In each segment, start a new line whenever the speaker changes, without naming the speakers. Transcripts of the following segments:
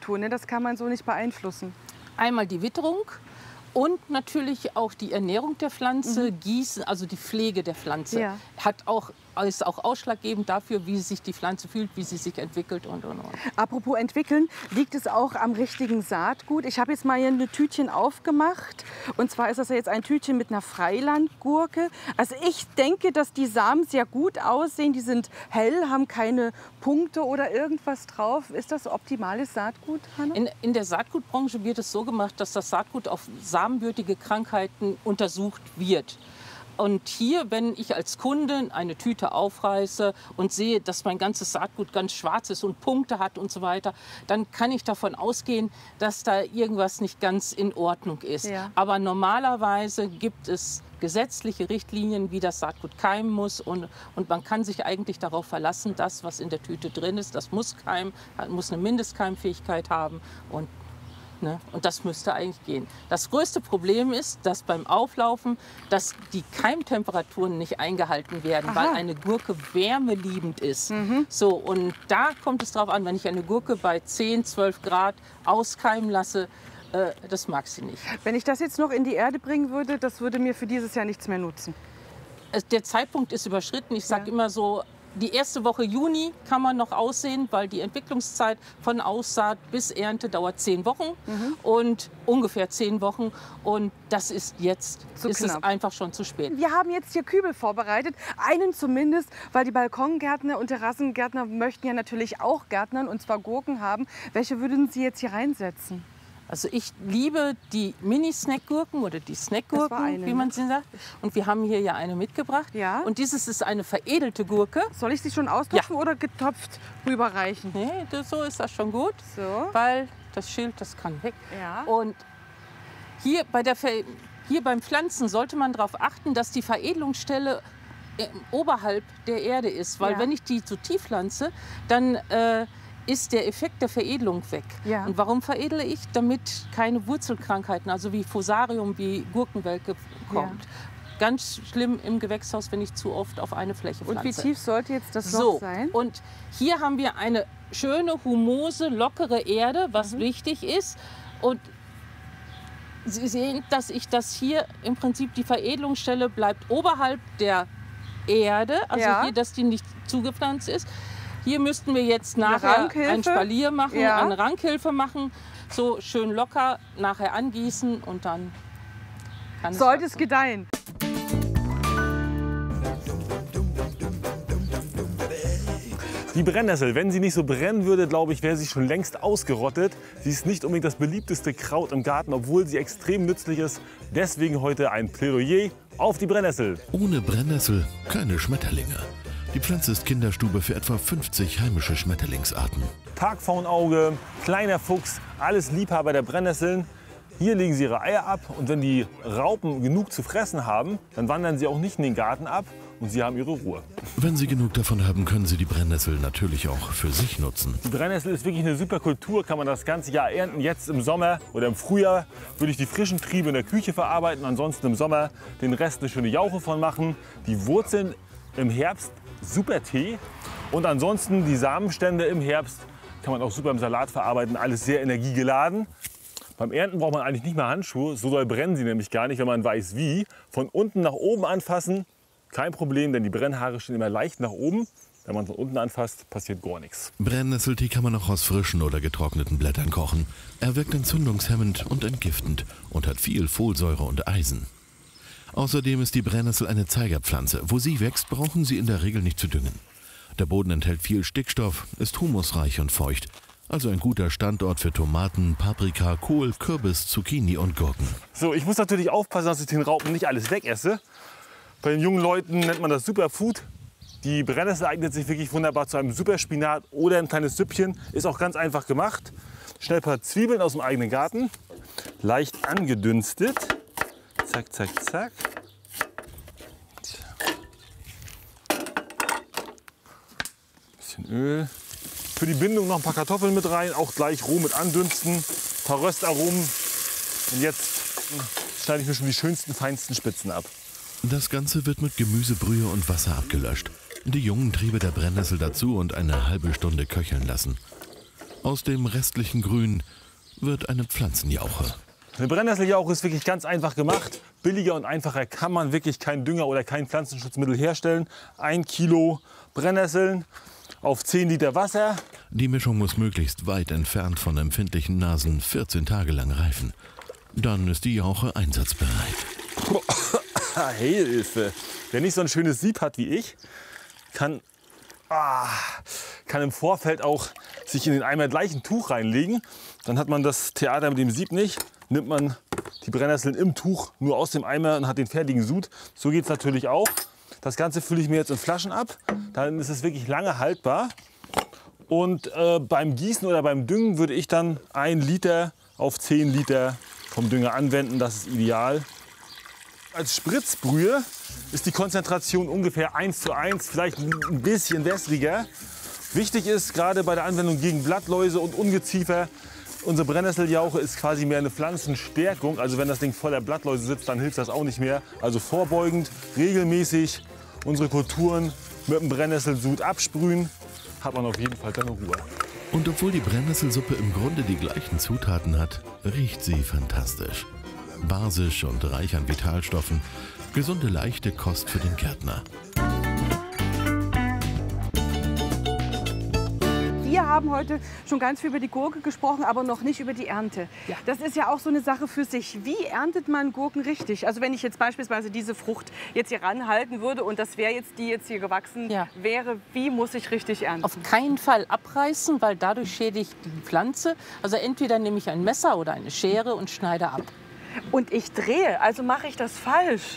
Temperatur, ne? Das kann man so nicht beeinflussen.
Einmal die Witterung und natürlich auch die Ernährung der Pflanze, Gießen, also die Pflege der Pflanze.
Ja.
Ist auch ausschlaggebend dafür, wie sich die Pflanze fühlt, wie sie sich entwickelt und.
Apropos entwickeln, liegt es auch am richtigen Saatgut? Ich habe jetzt mal hier ein Tütchen aufgemacht. Und zwar ist das ja jetzt ein Tütchen mit einer Freilandgurke. Also ich denke, dass die Samen sehr gut aussehen. Die sind hell, haben keine Punkte oder irgendwas drauf. Ist das optimales Saatgut, Hanna?
In der Saatgutbranche wird es so gemacht, dass das Saatgut auf samenbürtige Krankheiten untersucht wird. Und hier, wenn ich als Kunde eine Tüte aufreiße und sehe, dass mein ganzes Saatgut ganz schwarz ist und Punkte hat und so weiter, dann kann ich davon ausgehen, dass da irgendwas nicht ganz in Ordnung ist.
Ja.
Aber normalerweise gibt es gesetzliche Richtlinien, wie das Saatgut keimen muss. Und man kann sich eigentlich darauf verlassen, das, was in der Tüte drin ist, das muss keimen, muss eine Mindestkeimfähigkeit haben. Und das müsste eigentlich gehen. Das größte Problem ist, dass beim Auflaufen, dass die Keimtemperaturen nicht eingehalten werden, weil eine Gurke wärmeliebend ist. So, und da kommt es drauf an, wenn ich eine Gurke bei 10, 12 Grad auskeimen lasse, das mag sie nicht.
Wenn ich das jetzt noch in die Erde bringen würde, das würde mir für dieses Jahr nichts mehr nutzen.
Der Zeitpunkt ist überschritten. Ich sage immer so, die erste Woche Juni kann man noch aussehen, weil die Entwicklungszeit von Aussaat bis Ernte dauert 10 Wochen und ungefähr 10 Wochen. Und das ist jetzt, ist es einfach schon zu spät.
Wir haben jetzt hier Kübel vorbereitet, einen zumindest, weil die Balkongärtner und Terrassengärtner möchten ja natürlich auch Gärtnern, und zwar Gurken haben. Welche würden Sie jetzt hier reinsetzen?
Also ich liebe die Mini-Snackgurken oder die Snackgurken, wie man sie sagt. Und wir haben hier ja eine mitgebracht.
Ja.
Und dieses ist eine veredelte Gurke.
Soll ich sie schon austopfen oder getopft rüberreichen?
Nee, so ist das schon gut,
so.
Weil das Schild, das kann weg.
Ja.
Und hier beim Pflanzen sollte man darauf achten, dass die Veredelungsstelle oberhalb der Erde ist. Weil wenn ich die zu tief pflanze, dann ist der Effekt der Veredelung weg.
Ja.
Und warum veredle ich? Damit keine Wurzelkrankheiten, also wie Fusarium, wie Gurkenwelke kommt. Ganz schlimm im Gewächshaus, wenn ich zu oft auf eine Fläche pflanze.
Und wie tief sollte jetzt das Loch sein?
Und hier haben wir eine schöne, humose, lockere Erde, was wichtig ist. Und Sie sehen, dass ich das hier im Prinzip, die Veredelungsstelle bleibt oberhalb der Erde, also hier, dass die nicht zugepflanzt ist. Hier müssten wir jetzt nachher ein Spalier machen, eine Rankhilfe machen, so schön locker, nachher angießen und dann kann
sollte es gedeihen.
Die Brennnessel, wenn sie nicht so brennen würde, glaube ich, wäre sie schon längst ausgerottet. Sie ist nicht unbedingt das beliebteste Kraut im Garten, obwohl sie extrem nützlich ist. Deswegen heute ein Plädoyer auf die Brennnessel.
Ohne Brennnessel keine Schmetterlinge. Die Pflanze ist Kinderstube für etwa 50 heimische Schmetterlingsarten.
Tagpfauenauge, kleiner Fuchs, alles Liebhaber der Brennnesseln. Hier legen sie ihre Eier ab und wenn die Raupen genug zu fressen haben, dann wandern sie auch nicht in den Garten ab und sie haben ihre Ruhe.
Wenn sie genug davon haben, können sie die Brennnessel natürlich auch für sich nutzen.
Die Brennnessel ist wirklich eine super Kultur, kann man das ganze Jahr ernten. Jetzt im Sommer oder im Frühjahr würde ich die frischen Triebe in der Küche verarbeiten, ansonsten im Sommer den Rest eine schöne Jauche von machen. Die Wurzeln im Herbst super Tee und ansonsten die Samenstände im Herbst kann man auch super im Salat verarbeiten, alles sehr energiegeladen. Beim Ernten braucht man eigentlich nicht mehr Handschuhe, so doll brennen sie nämlich gar nicht, wenn man weiß wie. Von unten nach oben anfassen, kein Problem, denn die Brennhaare stehen immer leicht nach oben. Wenn man von unten anfasst, passiert gar nichts.
Brennnesseltee kann man auch aus frischen oder getrockneten Blättern kochen. Er wirkt entzündungshemmend und entgiftend und hat viel Folsäure und Eisen. Außerdem ist die Brennnessel eine Zeigerpflanze. Wo sie wächst, brauchen sie in der Regel nicht zu düngen. Der Boden enthält viel Stickstoff, ist humusreich und feucht. Also ein guter Standort für Tomaten, Paprika, Kohl, Kürbis, Zucchini und Gurken.
So, ich muss natürlich aufpassen, dass ich den Raupen nicht alles wegesse. Bei den jungen Leuten nennt man das Superfood. Die Brennnessel eignet sich wirklich wunderbar zu einem Superspinat oder ein kleines Süppchen. Ist auch ganz einfach gemacht. Schnell ein paar Zwiebeln aus dem eigenen Garten. Leicht angedünstet. Zack, zack, zack. Bisschen Öl. Für die Bindung noch ein paar Kartoffeln mit rein, auch gleich roh mit andünsten. Ein paar Röstaromen. Und jetzt schneide ich mir schon die schönsten, feinsten Spitzen ab.
Das Ganze wird mit Gemüsebrühe und Wasser abgelöscht. Die jungen Triebe der Brennnessel dazu und eine halbe Stunde köcheln lassen. Aus dem restlichen Grün wird eine Pflanzenjauche.
Eine Brennnesseljauche ist wirklich ganz einfach gemacht. Billiger und einfacher kann man wirklich kein Dünger oder kein Pflanzenschutzmittel herstellen. 1 Kilo Brennnesseln auf 10 Liter Wasser.
Die Mischung muss möglichst weit entfernt von empfindlichen Nasen 14 Tage lang reifen. Dann ist die Jauche einsatzbereit.
Hilfe! Wer nicht so ein schönes Sieb hat wie ich, kann im Vorfeld auch sich in den Eimer gleich ein Tuch reinlegen. Dann hat man das Theater mit dem Sieb nicht. Nimmt man die Brennnesseln im Tuch nur aus dem Eimer und hat den fertigen Sud. So geht es natürlich auch. Das Ganze fülle ich mir jetzt in Flaschen ab. Dann ist es wirklich lange haltbar. Und beim Gießen oder beim Düngen würde ich dann 1 Liter auf 10 Liter vom Dünger anwenden. Das ist ideal. Als Spritzbrühe ist die Konzentration ungefähr 1:1, vielleicht ein bisschen wässriger. Wichtig ist gerade bei der Anwendung gegen Blattläuse und Ungeziefer, unsere Brennnesseljauche ist quasi mehr eine Pflanzenstärkung. Also wenn das Ding voller Blattläuse sitzt, dann hilft das auch nicht mehr. Also vorbeugend, regelmäßig unsere Kulturen mit dem Brennnesselsud absprühen, hat man auf jeden Fall seine Ruhe.
Und obwohl die Brennnesselsuppe im Grunde die gleichen Zutaten hat, riecht sie fantastisch. Basisch und reich an Vitalstoffen. Gesunde, leichte Kost für den Gärtner.
Wir haben heute schon ganz viel über die Gurke gesprochen, aber noch nicht über die Ernte.
Ja.
Das ist ja auch so eine Sache für sich. Wie erntet man Gurken richtig? Also wenn ich jetzt beispielsweise diese Frucht jetzt hier ranhalten würde und das wäre jetzt die jetzt hier gewachsen wäre, wie muss ich richtig ernten?
Auf keinen Fall abreißen, weil dadurch schädigt die Pflanze. Also entweder nehme ich ein Messer oder eine Schere und schneide ab.
Und ich drehe, also mache ich das falsch?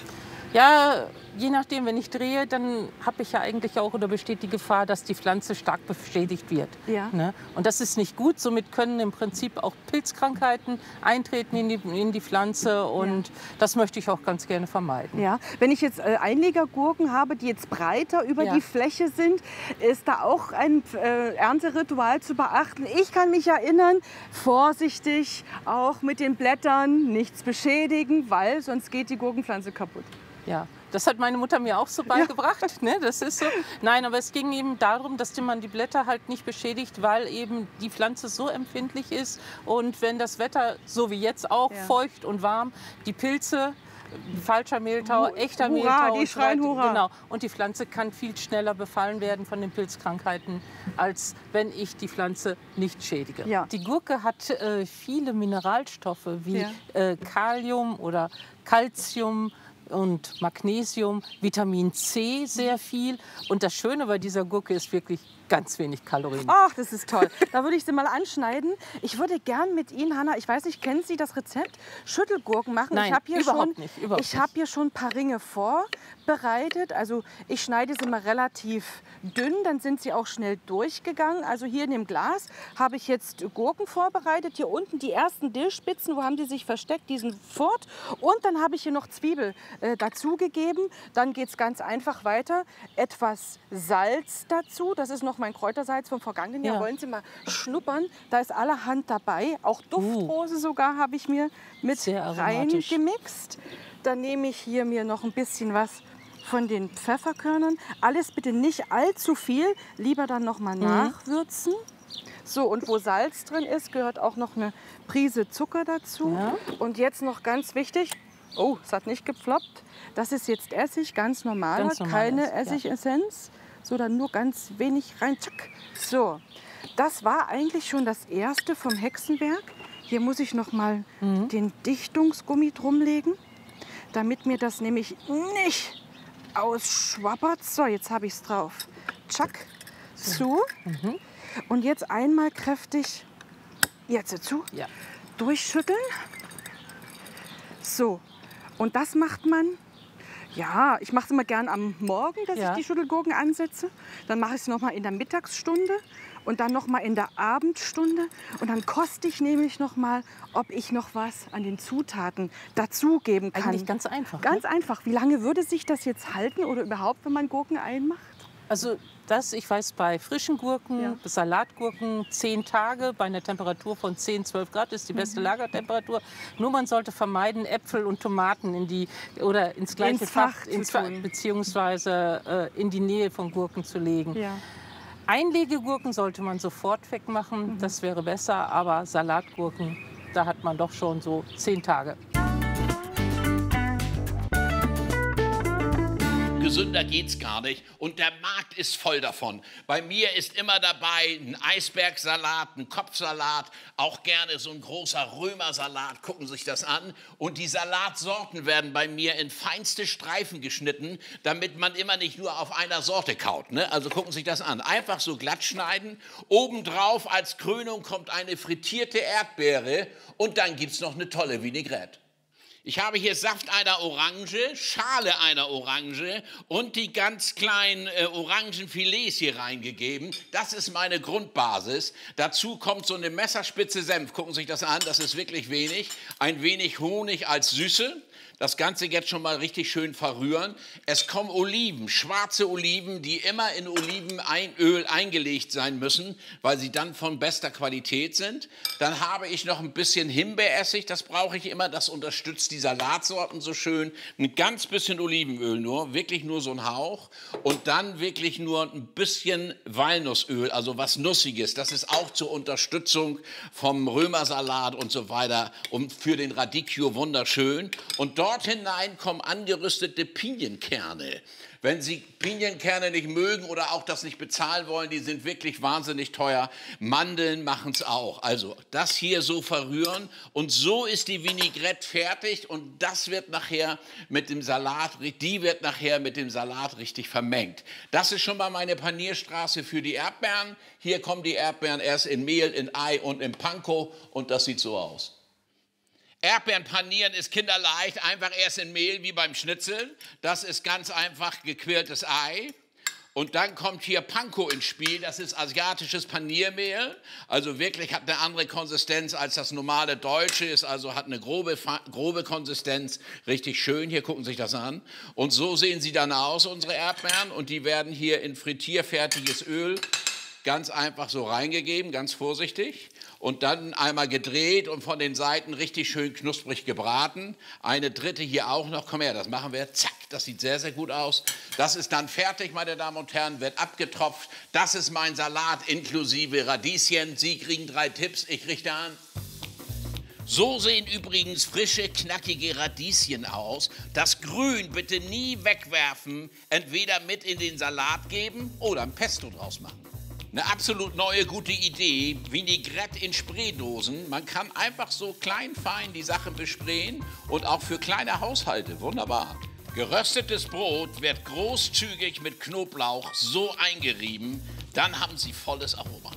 Ja, je nachdem, wenn ich drehe, dann habe ich ja eigentlich auch oder besteht die Gefahr, dass die Pflanze stark beschädigt wird.
Ja.
Ne? Und das ist nicht gut. Somit können im Prinzip auch Pilzkrankheiten eintreten in die Pflanze und das möchte ich auch ganz gerne vermeiden.
Ja. Wenn ich jetzt Einlegergurken habe, die jetzt breiter über die Fläche sind, ist da auch ein Ernteritual zu beachten. Ich kann mich erinnern, vorsichtig auch mit den Blättern, nichts beschädigen, weil sonst geht die Gurkenpflanze kaputt.
Ja, das hat meine Mutter mir auch so beigebracht. Ne? Das ist so. Nein, aber es ging eben darum, dass man die Blätter halt nicht beschädigt, weil eben die Pflanze so empfindlich ist. Und wenn das Wetter, so wie jetzt auch, feucht und warm, die Pilze, falscher Mehltau, echter Mehltau,
die schreien Hurra.
Genau. Und die Pflanze kann viel schneller befallen werden von den Pilzkrankheiten, als wenn ich die Pflanze nicht schädige.
Ja.
Die Gurke hat viele Mineralstoffe wie Kalium oder Calcium und Magnesium, Vitamin C sehr viel. Und das Schöne bei dieser Gurke ist wirklich ganz wenig Kalorien.
Ach, das ist toll. Da würde ich sie mal anschneiden. Ich würde gern mit Ihnen, Hanna, ich weiß nicht, kennen Sie das Rezept? Schüttelgurken machen.
Nein,
ich habe hier
überhaupt nicht.
Ich habe hier schon ein paar Ringe vorbereitet. Also ich schneide sie mal relativ dünn, dann sind sie auch schnell durchgegangen. Also hier in dem Glas habe ich jetzt Gurken vorbereitet. Hier unten die ersten Dillspitzen, wo haben die sich versteckt? Die sind fort. Und dann habe ich hier noch Zwiebel dazugegeben. Dann geht es ganz einfach weiter. Etwas Salz dazu. Das ist noch mein Kräutersalz vom vergangenen Jahr. Wollen Sie mal schnuppern? Da ist allerhand dabei. Auch Duftrose sogar habe ich mir mit reingemixt. Dann nehme ich hier mir noch ein bisschen was von den Pfefferkörnern. Alles bitte nicht allzu viel. Lieber dann noch mal nachwürzen. So, und wo Salz drin ist, gehört auch noch eine Prise Zucker dazu. Ja. Und jetzt noch ganz wichtig, oh, es hat nicht geploppt. Das ist jetzt Essig, ganz normal, keine Essigessenz. So, dann nur ganz wenig rein. Tschack. So, das war eigentlich schon das erste vom Hexenwerk. Hier muss ich noch mal den Dichtungsgummi drumlegen, damit mir das nämlich nicht ausschwappert. So, jetzt habe ich es drauf. Tschack, zu. Und jetzt einmal kräftig, jetzt zu, durchschütteln. So, und das macht man. Ja, ich mache es immer gern am Morgen, dass ich die Schüttelgurken ansetze. Dann mache ich es noch mal in der Mittagsstunde und dann noch mal in der Abendstunde. Und dann koste ich nämlich noch mal, ob ich noch was an den Zutaten dazugeben kann.
Eigentlich ganz einfach.
Ganz einfach. Wie lange würde sich das jetzt halten oder überhaupt, wenn man Gurken einmacht?
Also das, ich weiß, bei frischen Gurken, Salatgurken 10 Tage bei einer Temperatur von 10, 12 Grad ist die beste Lagertemperatur. Nur man sollte vermeiden, Äpfel und Tomaten ins gleiche Fach beziehungsweise in die Nähe von Gurken zu legen. Ja. Einlegegurken sollte man sofort wegmachen, das wäre besser, aber Salatgurken, da hat man doch schon so 10 Tage.
Gesünder geht's gar nicht und der Markt ist voll davon. Bei mir ist immer dabei ein Eisbergsalat, ein Kopfsalat, auch gerne so ein großer Römersalat, gucken Sie sich das an. Und die Salatsorten werden bei mir in feinste Streifen geschnitten, damit man immer nicht nur auf einer Sorte kaut, ne? Also gucken Sie sich das an. Einfach so glatt schneiden, obendrauf als Krönung kommt eine frittierte Erdbeere und dann gibt's noch eine tolle Vinaigrette. Ich habe hier Saft einer Orange, Schale einer Orange und die ganz kleinen Orangenfilets hier reingegeben. Das ist meine Grundbasis. Dazu kommt so eine Messerspitze Senf. Gucken Sie sich das an, das ist wirklich wenig. Ein wenig Honig als Süße. Das Ganze jetzt schon mal richtig schön verrühren. Es kommen Oliven, schwarze Oliven, die immer in Olivenöl eingelegt sein müssen, weil sie dann von bester Qualität sind. Dann habe ich noch ein bisschen Himbeeressig, das brauche ich immer, das unterstützt die Salatsorten so schön. Ein ganz bisschen Olivenöl nur, wirklich nur so ein Hauch. Und dann wirklich nur ein bisschen Walnussöl, also was Nussiges. Das ist auch zur Unterstützung vom Römersalat und so weiter und für den Radicchio wunderschön. Und dort hinein kommen angerüstete Pinienkerne. Wenn Sie Pinienkerne nicht mögen oder auch das nicht bezahlen wollen, die sind wirklich wahnsinnig teuer. Mandeln machen es auch. Also das hier so verrühren und so ist die Vinaigrette fertig und das wird nachher mit dem Salat, die wird nachher mit dem Salat richtig vermengt. Das ist schon mal meine Panierstraße für die Erdbeeren. Hier kommen die Erdbeeren erst in Mehl, in Ei und in Panko und das sieht so aus. Erdbeeren panieren ist kinderleicht, einfach erst in Mehl wie beim Schnitzel. Das ist ganz einfach gequirltes Ei. Und dann kommt hier Panko ins Spiel, das ist asiatisches Paniermehl. Also wirklich hat eine andere Konsistenz als das normale deutsche, ist also hat eine grobe Konsistenz, richtig schön. Hier gucken Sie sich das an. Und so sehen sie dann aus, unsere Erdbeeren. Und die werden hier in frittierfertiges Öl ganz einfach so reingegeben, ganz vorsichtig. Und dann einmal gedreht und von den Seiten richtig schön knusprig gebraten. Eine dritte hier auch noch. Komm her, das machen wir. Zack, das sieht sehr, sehr gut aus. Das ist dann fertig, meine Damen und Herren, wird abgetropft. Das ist mein Salat inklusive Radieschen. Sie kriegen 3 Tipps, ich richte an. So sehen übrigens frische, knackige Radieschen aus. Das Grün bitte nie wegwerfen. Entweder mit in den Salat geben oder ein Pesto draus machen. Eine absolut neue, gute Idee, Vinaigrette in Spraydosen. Man kann einfach so klein, fein die Sache besprayen und auch für kleine Haushalte, wunderbar. Geröstetes Brot wird großzügig mit Knoblauch so eingerieben, dann haben Sie volles Aroma.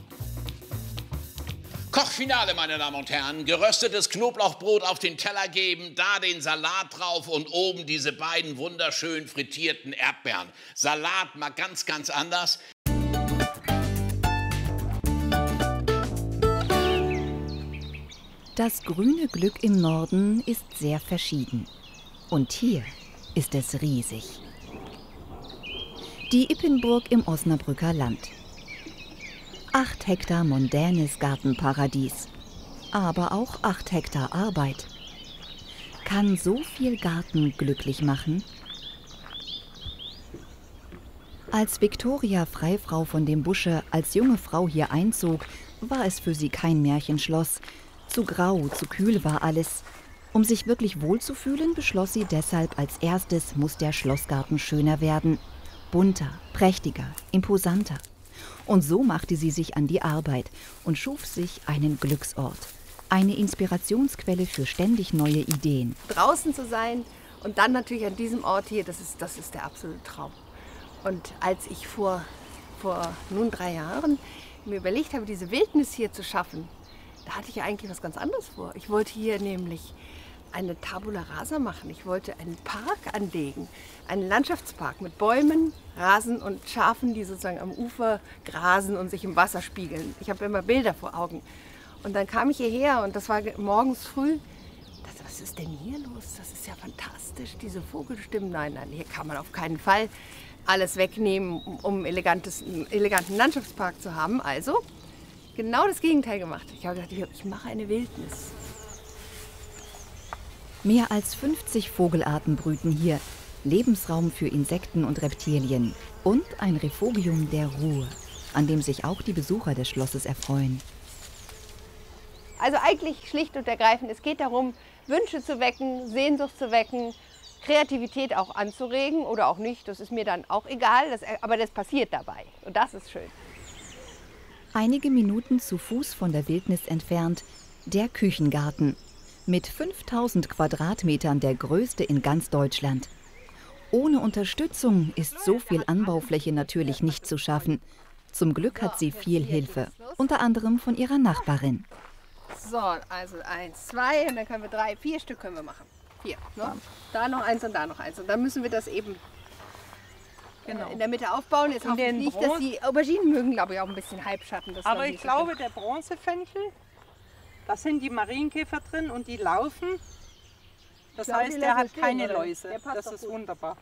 Kochfinale, meine Damen und Herren. Geröstetes Knoblauchbrot auf den Teller geben, da den Salat drauf und oben diese beiden wunderschön frittierten Erdbeeren. Salat mal ganz, ganz anders.
Das grüne Glück im Norden ist sehr verschieden. Und hier ist es riesig. Die Ippenburg im Osnabrücker Land. 8 Hektar mondänes Gartenparadies. Aber auch 8 Hektar Arbeit. Kann so viel Garten glücklich machen? Als Viktoria Freifrau von dem Busche als junge Frau hier einzog, war es für sie kein Märchenschloss. Zu grau, zu kühl war alles. Um sich wirklich wohlzufühlen, beschloss sie deshalb, als erstes muss der Schlossgarten schöner werden. Bunter, prächtiger, imposanter. Und so machte sie sich an die Arbeit und schuf sich einen Glücksort. Eine Inspirationsquelle für ständig neue Ideen.
Draußen zu sein und dann natürlich an diesem Ort hier, das ist der absolute Traum. Und als ich vor nun 3 Jahren mir überlegt habe, diese Wildnis hier zu schaffen, da hatte ich ja eigentlich was ganz anderes vor. Ich wollte hier nämlich eine Tabula Rasa machen. Ich wollte einen Park anlegen, einen Landschaftspark mit Bäumen, Rasen und Schafen, die sozusagen am Ufer grasen und sich im Wasser spiegeln. Ich habe immer Bilder vor Augen. Und dann kam ich hierher und das war morgens früh. Ich dachte, was ist denn hier los? Das ist ja fantastisch, diese Vogelstimmen. Nein, hier kann man auf keinen Fall alles wegnehmen, um einen eleganten Landschaftspark zu haben. Also genau das Gegenteil gemacht. Ich habe gedacht, ich mache eine Wildnis.
Mehr als 50 Vogelarten brüten hier. Lebensraum für Insekten und Reptilien. Und ein Refugium der Ruhe. an dem sich auch die Besucher des Schlosses erfreuen.
Also eigentlich schlicht und ergreifend, es geht darum, Wünsche zu wecken, Sehnsucht zu wecken, Kreativität auch anzuregen oder auch nicht, das ist mir dann auch egal, aber das passiert dabei und das ist schön.
Einige Minuten zu Fuß von der Wildnis entfernt, der Küchengarten. Mit 5000 Quadratmetern der größte in ganz Deutschland. Ohne Unterstützung ist so viel Anbaufläche natürlich nicht zu schaffen. Zum Glück hat sie viel Hilfe, unter anderem von ihrer Nachbarin.
So, also 1, 2 und dann können wir 3, 4 Stück können wir machen. 4, ne? Da noch eins und da noch eins. Und dann müssen wir das eben in der Mitte aufbauen. Jetzt hoffe ich nicht, dass die Auberginen mögen, glaube ich, auch ein bisschen Halbschatten. Das
Aber ich glaube, der Bronzefenchel, da sind die Marienkäfer drin und die laufen. Das heißt, der hat keine Läuse. Das ist wunderbar.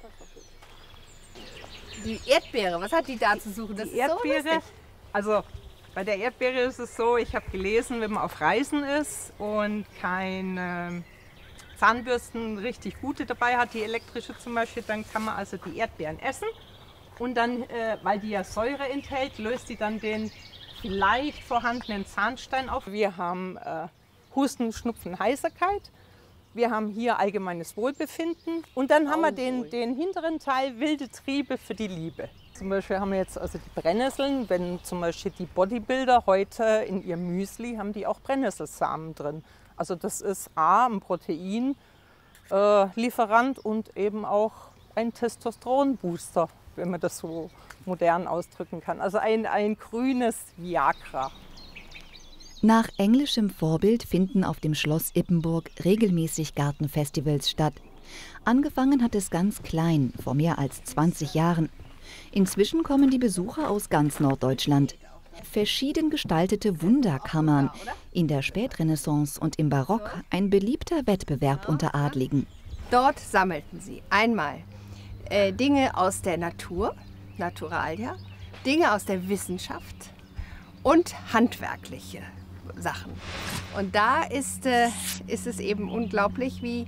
Die Erdbeere, was hat die da zu suchen? Das
Die Erdbeere, also bei der Erdbeere ist es so, ich habe gelesen, wenn man auf Reisen ist und keine Zahnbürsten richtig gute dabei hat, die elektrische zum Beispiel, dann kann man also die Erdbeeren essen. Und dann, weil die ja Säure enthält, löst die dann den vielleicht vorhandenen Zahnstein auf. Wir haben Husten, Schnupfen, Heiserkeit. Wir haben hier allgemeines Wohlbefinden. Und dann haben wir den hinteren Teil, wilde Triebe für die Liebe. Zum Beispiel haben wir jetzt also die Brennnesseln. Wenn zum Beispiel die Bodybuilder heute in ihr Müsli haben die auch Brennnesselsamen drin. Also das ist A, ein Proteinlieferant und eben auch ein Testosteronbooster, wenn man das so modern ausdrücken kann. Also ein grünes Viagra.
Nach englischem Vorbild finden auf dem Schloss Ippenburg regelmäßig Gartenfestivals statt. Angefangen hat es ganz klein, vor mehr als 20 Jahren. Inzwischen kommen die Besucher aus ganz Norddeutschland. Verschieden gestaltete Wunderkammern, in der Spätrenaissance und im Barock ein beliebter Wettbewerb unter Adligen.
Dort sammelten sie einmal Dinge aus der Natur, Naturalia, Dinge aus der Wissenschaft und handwerkliche Sachen. Und da ist es eben unglaublich, wie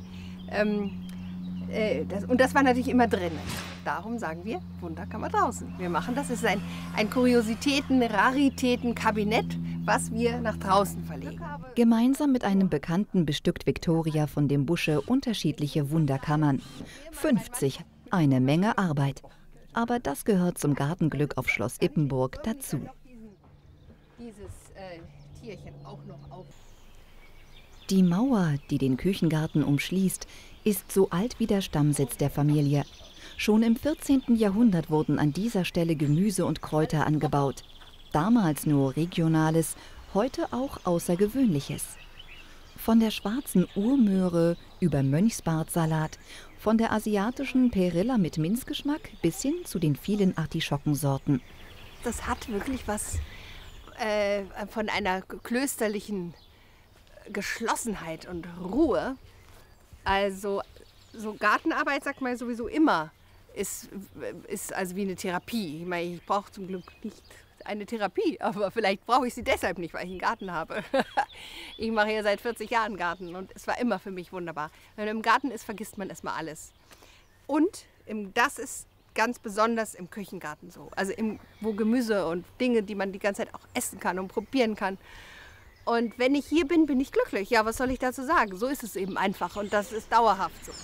und das war natürlich immer drinnen. Darum sagen wir, Wunderkammer draußen. Wir machen das. Es ist ein Kuriositäten-, Raritäten-Kabinett, was wir nach draußen verlegen.
Gemeinsam mit einem Bekannten bestückt Viktoria von dem Busche unterschiedliche Wunderkammern. 50, eine Menge Arbeit. Aber das gehört zum Gartenglück auf Schloss Ippenburg dazu.
Dieses Tierchen auch noch auf.
Die Mauer, die den Küchengarten umschließt, ist so alt wie der Stammsitz der Familie. Schon im 14. Jahrhundert wurden an dieser Stelle Gemüse und Kräuter angebaut. Damals nur Regionales, heute auch Außergewöhnliches. Von der schwarzen Urmöhre über Mönchsbartsalat, von der asiatischen Perilla mit Minzgeschmack bis hin zu den vielen Artischockensorten.
Das hat wirklich was von einer klösterlichen Geschlossenheit und Ruhe. Also so Gartenarbeit, sagt man sowieso immer, ist also wie eine Therapie. Ich meine, ich brauche zum Glück nicht eine Therapie, aber vielleicht brauche ich sie deshalb nicht, weil ich einen Garten habe. Ich mache hier seit 40 Jahren Garten und es war immer für mich wunderbar. Wenn man im Garten ist, vergisst man erstmal alles. Und das ist ganz besonders im Küchengarten so. Also wo Gemüse und Dinge, die man die ganze Zeit auch essen kann und probieren kann. Und wenn ich hier bin, bin ich glücklich. Ja, was soll ich dazu sagen? So ist es eben einfach und das ist dauerhaft so.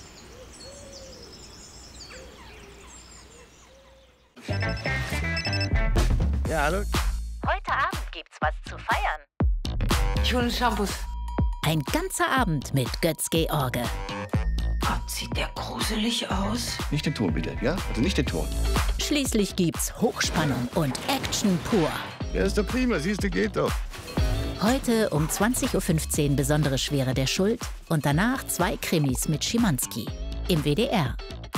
Ja, hallo.
Heute Abend gibt's was zu feiern.
Ich hole Shampoos.
Ein ganzer Abend mit Götz-George.
Gott, sieht der gruselig aus.
Nicht den Ton bitte, ja? Also nicht den Ton.
Schließlich gibt's Hochspannung und Action pur.
Ja, ist doch prima, siehst du, geht doch.
Heute um 20:15 Uhr Besondere Schwere der Schuld und danach 2 Krimis mit Schimanski im WDR.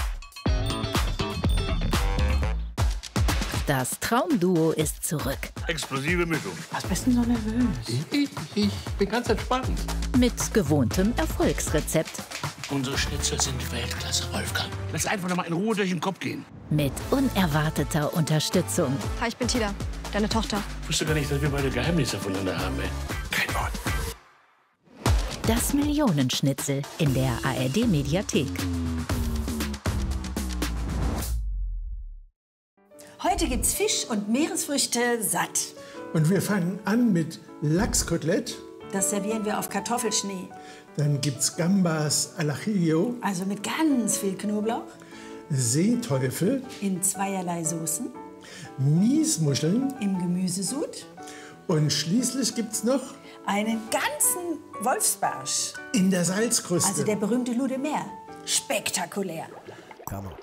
Das Traumduo ist zurück.
Explosive Mischung.
Was bist denn so nervös?
Ich bin ganz entspannt.
Mit gewohntem Erfolgsrezept.
Unsere Schnitzel sind Weltklasse, Wolfgang. Lass einfach noch mal in Ruhe durch den Kopf gehen.
Mit unerwarteter Unterstützung.
Hi, ich bin Tida, deine Tochter.
Ich wusste gar nicht, dass wir beide Geheimnisse voneinander haben, ey. Kein Wort.
Das Millionenschnitzel in der ARD-Mediathek.
Heute gibt's Fisch und Meeresfrüchte satt.
Und wir fangen an mit Lachskotelett.
Das servieren wir auf Kartoffelschnee.
Dann gibt's Gambas al ajillo.
Also mit ganz viel Knoblauch.
Seeteufel.
In zweierlei Soßen.
Miesmuscheln.
Im Gemüsesud.
Und schließlich gibt's noch
einen ganzen Wolfsbarsch.
In der Salzkruste.
Also der berühmte Loup de Mer. Spektakulär.